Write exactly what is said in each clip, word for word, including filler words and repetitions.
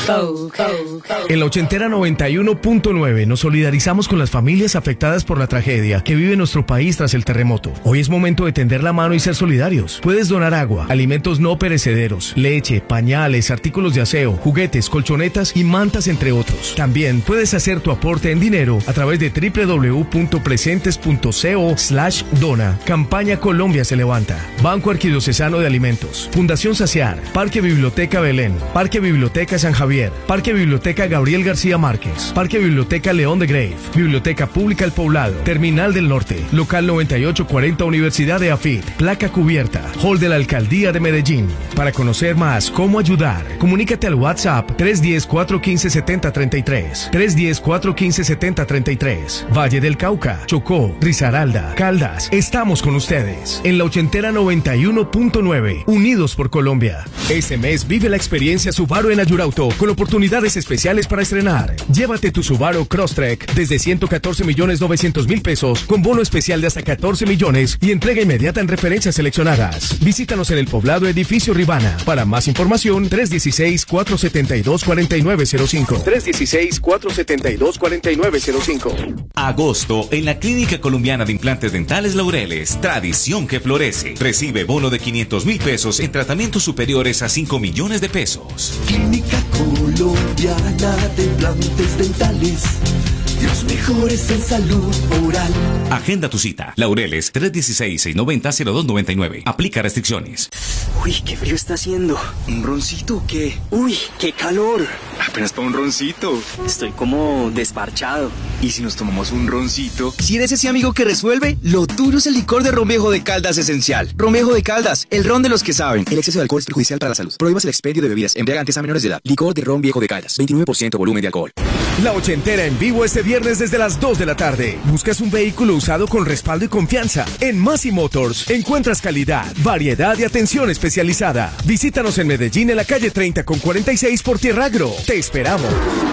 En la ochentera noventa y uno punto nueve nos solidarizamos con las familias afectadas por la tragedia que vive nuestro país tras el terremoto. Hoy es momento de tender la mano y ser solidarios. Puedes donar agua, alimentos no perecederos, leche, pañales, artículos de aseo, juguetes, colchonetas y mantas, entre otros. También puedes hacer tu aporte en dinero a través de doble u doble u doble u punto presentes punto co slash dona. Campaña Colombia se levanta. Banco Arquidiocesano de Alimentos. Fundación Saciar. Parque Biblioteca Belén. Parque Biblioteca San Javier. Parque Biblioteca Gabriel García Márquez. Parque Biblioteca León de Grave. Biblioteca Pública El Poblado. Terminal del Norte. Local noventa y ocho cuarenta Universidad de Afit. Placa cubierta. Hall de la Alcaldía de Medellín. Para conocer más cómo ayudar, comunícate al WhatsApp tres uno cero, cuatro uno cinco, siete cero tres tres. tres uno cero, cuatro uno cinco, siete cero tres tres. Valle del Cauca, Chocó, Risaralda, Caldas. Estamos con ustedes. En la ochentera noventa y uno punto nueve. Unidos por Colombia. Este mes vive la experiencia Subaru en Ayurauto con oportunidades especiales para estrenar. Llévate tu Subaru Crosstrek desde ciento catorce millones novecientos mil pesos con bono especial de hasta catorce millones y entrega inmediata en referencias seleccionadas. Visítanos en el Poblado Edificio Rivana. Para más información, tres uno seis, cuatro siete dos, cuatro nueve cero cinco. tres uno seis, cuatro siete dos, cuatro nueve cero cinco. Agosto en la Clínica Colombiana de Implantes Dentales Laureles. Tradición que florece. Recibe bono de quinientos mil pesos en tratamientos superiores a cinco millones de pesos. Clínica Colombiana de Implantes Dentales. Los mejores en salud oral. Agenda tu cita. Laureles, tres uno seis, seis nueve cero, cero dos nueve nueve. Aplica restricciones. Uy, qué frío está haciendo. ¿Un roncito o qué? Uy, qué calor. Apenas para un roncito. Estoy como desparchado. ¿Y si nos tomamos un roncito? Si eres ese amigo que resuelve, lo tuyo es el licor de Ron Viejo de Caldas Esencial. Ron Viejo de Caldas, el ron de los que saben. El exceso de alcohol es perjudicial para la salud. Prohíbas el expendio de bebidas embriagantes a menores de edad. Licor de Ron Viejo de Caldas, veintinueve por ciento volumen de alcohol. La ochentera en vivo este viernes desde las dos de la tarde. ¿Buscas un vehículo usado con respaldo y confianza? En Masi Motors encuentras calidad, variedad y atención especializada. Visítanos en Medellín en la calle treinta con cuarenta y seis por Tierragro. Te esperamos.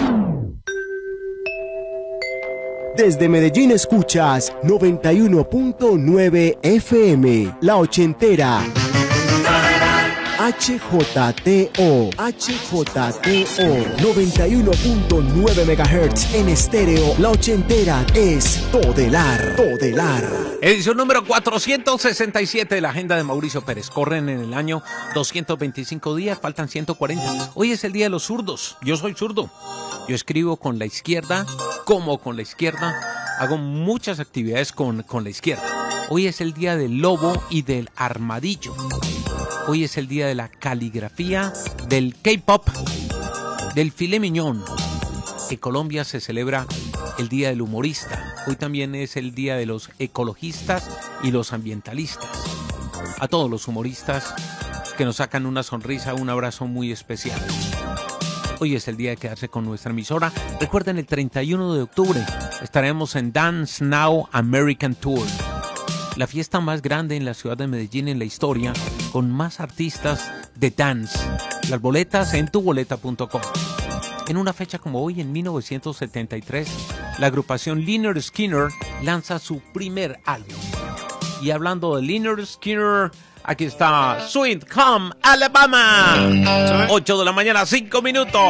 Desde Medellín escuchas noventa y uno punto nueve F M, La Ochentera. H J T O, H J T O, noventa y uno punto nueve megahertz en estéreo. La Ochentera es Todelar, Todelar. Edición número cuatrocientos sesenta y siete de la agenda de Mauricio Pérez. Corren en el año doscientos veinticinco días, faltan ciento cuarenta. Hoy es el día de los zurdos. Yo soy zurdo. Yo escribo con la izquierda, como con la izquierda. Hago muchas actividades con, con la izquierda. Hoy es el día del lobo y del armadillo. Hoy es el día de la caligrafía, del K-pop, del filet mignon. En Colombia se celebra el día del humorista. Hoy también es el día de los ecologistas y los ambientalistas. A todos los humoristas que nos sacan una sonrisa, un abrazo muy especial. Hoy es el día de quedarse con nuestra emisora. Recuerden, el treinta y uno de octubre estaremos en Dance Now American Tour. La fiesta más grande en la ciudad de Medellín en la historia, con más artistas de dance. Las boletas en tu boleta punto com. En una fecha como hoy, en mil novecientos setenta y tres, la agrupación Lynyrd Skynyrd lanza su primer álbum. Y hablando de Lynyrd Skynyrd, aquí está Sweet Home Alabama. ocho de la mañana, cinco minutos.